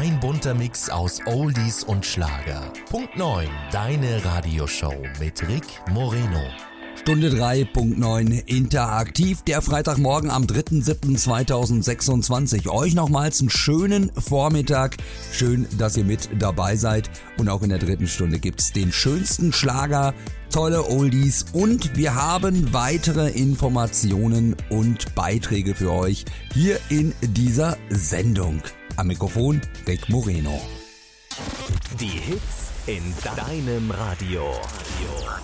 Ein bunter Mix aus Oldies und Schlager. Punkt 9, deine Radioshow mit Rick Moreno. Stunde 3.9 interaktiv, der Freitagmorgen am 3.7.2026. Euch nochmals einen schönen Vormittag. Schön, dass ihr mit dabei seid. Und auch in der dritten Stunde gibt's den schönsten Schlager, tolle Oldies und wir haben weitere Informationen und Beiträge für euch hier in dieser Sendung. Am Mikrofon Rick Moreno. Die Hits in deinem Radio.